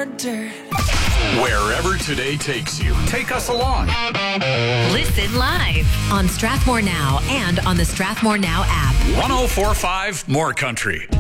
dirt. Wherever today takes you, take us along. Listen live on Strathmore Now and on the Strathmore Now app. 1045 More Country.